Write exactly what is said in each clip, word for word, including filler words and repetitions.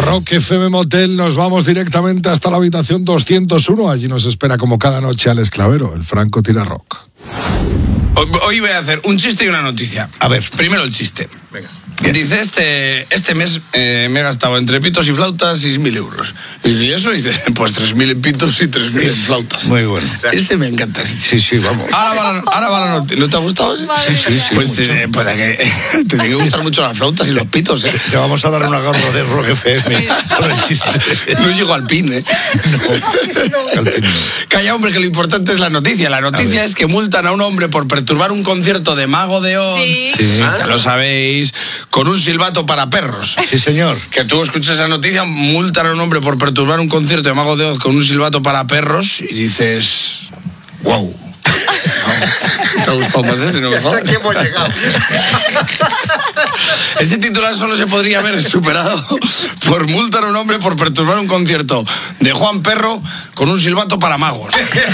Rock F M Motel, nos vamos directamente hasta la habitación doscientos uno. Allí nos espera como cada noche Alex Clavero, el Franco Tira Rock. Hoy voy a hacer un chiste y una noticia. A ver. Primero el chiste. Venga. Dice, este, este mes eh, me he gastado entre pitos y flautas seis mil euros. Y dice, ¿y eso? Y dice, pues tres mil en pitos y tres mil en flautas. Muy bueno. Ese me encanta. Ese sí, sí, vamos. Ahora va la, ahora va la noticia. ¿No te ha gustado ese? Sí, sí, sí. Pues eh, para que te tiene que gustar mucho las flautas y los pitos, ¿eh? Te vamos a dar una garra de Rock F M por el chiste. No llego al pin, ¿eh? No, al pin no. Calla, hombre, que lo importante es la noticia. La noticia es que multan a un hombre por perturbar un concierto de Mago de Oz. Sí. Sí. Ya lo sabéis, con un silbato para perros. Sí, señor. Que tú escuchas esa noticia, multan a un hombre por perturbar un concierto de Mago de Oz con un silbato para perros y dices, wow. ¿Te ha gustado más ese, no? Aquí hemos llegado. Ese titular solo se podría haber superado por multar a un hombre por perturbar un concierto de Juan Perro con un silbato para magos.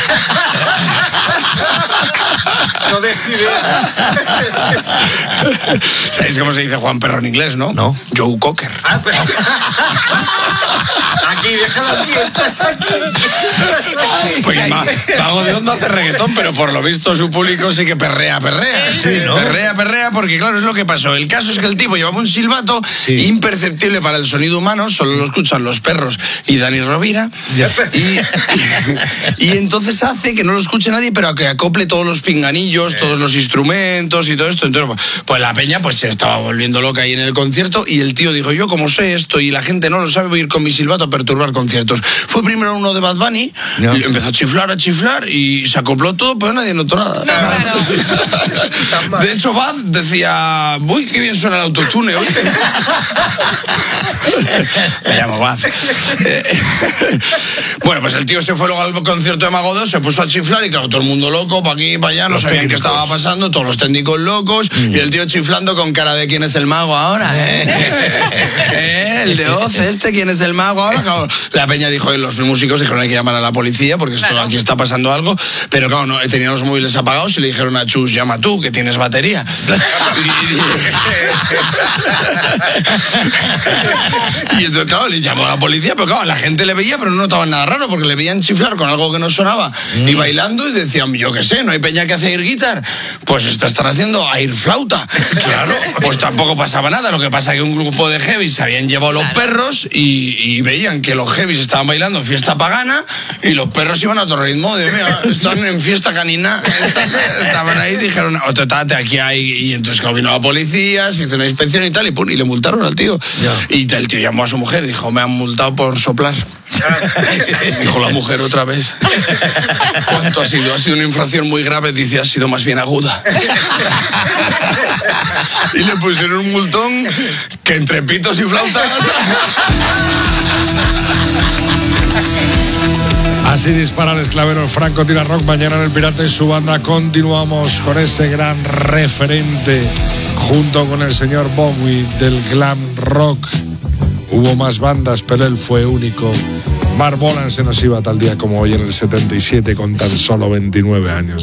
No des idea. ¿Sabéis cómo se dice Juan Perro en inglés, no? No. Joe Cocker. Ah, pero... Aquí, déjalo aquí, estás aquí. Pues Ma- Mago de Oz no hace reggaetón, pero por lo visto su público sí que perrea, perrea. Sí, ¿no? Perrea, perrea, porque claro, es lo que pasó. El caso es que el tipo llevaba un silbato Sí. imperceptible para el sonido humano, solo lo escuchan los perros y Dani Rovira. Ya. Y, y, y entonces hace que no lo escuche nadie, pero que acople todos los pinganillos, todos los instrumentos y todo esto. Entonces, pues la peña pues se estaba volviendo loca ahí en el concierto y el tío dijo, yo como sé esto y la gente no lo sabe, voy a ir con mi silbato a perturbar conciertos. Fue primero uno de Bad Bunny, Ya. y empezó a chiflar, a chiflar y se acopló todo, pero nadie notó nada. De hecho, Bad decía, uy, qué bien suena el autotune hoy. Me llamo Bad. Eh, bueno, pues el tío se fue luego al concierto de Mago de Oz, se puso a chiflar y claro, todo el mundo loco, para aquí, para allá, no Los sabían qué técnicos. estaba pasando, todos los técnicos locos, y el tío chiflando con cara de quién es el mago ahora. ¿Eh? ¿Eh? El de Oz, este, quién es el mago ahora. Claro, la peña dijo, y los músicos dijeron, hay que llamar a la policía porque esto, Claro. aquí está pasando algo, pero claro, no, tenían los móviles apagados y le dijeron a Chus, llama tú, que tienes batería. Y entonces, claro, le llamó a la policía, pero claro, la gente le veía, pero no notaban nada raro, porque le veían chiflar con algo que no sonaba y bailando y decían, yo qué sé, no hay peña que hace air guitar, pues esto están haciendo air flauta. Claro, pues tampoco pasaba nada, lo que pasa es que un grupo de heavies se habían llevado los perros y, y veían que los heavies estaban bailando en fiesta pagana y los perros iban a otro ritmo, de, mira, están en fiesta canina, estaban ahí, dijeron, ototate, aquí hay, y entonces claro, vino la policía, se hizo una inspección y tal, y, pum, y le multaron al tío. Ya. Y el tío llamó a su mujer y dijo, me han multado por soplar. Dijo la mujer otra vez. ¿Cuánto ha sido? Ha sido una infracción muy grave, dice, ha sido más bien aguda. Y le pusieron un multón que entre pitos y flautas. Así dispara el Clavero, el Franco Tira Rock. Mañana en El Pirata y su banda continuamos con ese gran referente junto con el señor Bowie del glam rock. Hubo más bandas, pero él fue único. Mark Bolan se nos iba tal día como hoy en el setenta y siete con tan solo veintinueve años.